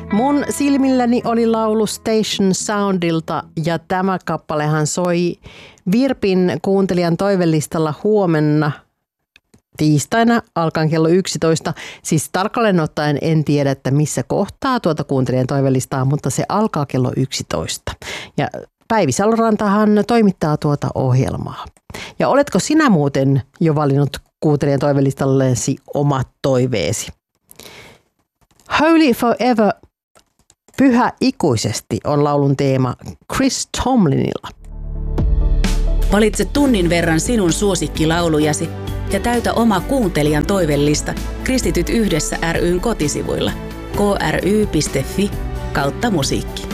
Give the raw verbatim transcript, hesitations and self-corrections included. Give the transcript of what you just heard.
Mun silmilläni oli laulu Station Soundilta ja tämä kappalehan soi Virpin kuuntelijan toivelistalla huomenna tiistaina alkaen kello yksitoista. Siis tarkalleen ottaen en tiedä, että missä kohtaa tuota kuuntelijan toivelistaa, mutta se alkaa kello yksitoista. Ja Päivi Salorantahan toimittaa tuota ohjelmaa. Ja oletko sinä muuten jo valinnut kuuntelijan toivelistallesi omat toiveesi? Holy Forever, pyhä ikuisesti, on laulun teema Chris Tomlinilla. Valitse tunnin verran sinun suosikkilaulujasi ja täytä oma kuuntelijan toivellista Kristityt yhdessä ry:n kotisivuilla k r y piste f i kautta musiikki.